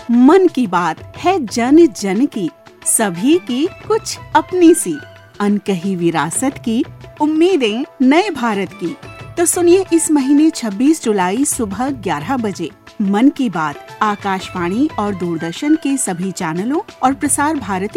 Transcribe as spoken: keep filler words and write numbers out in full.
मन की बात है जन जन की, सभी की कुछ अपनी सी, अनकही विरासत की, उम्मीदें नए भारत की। तो सुनिए इस महीने छब्बीस जुलाई सुबह ग्यारह बजे मन की बात आकाशवाणी और दूरदर्शन के सभी चैनलों और प्रसार भारती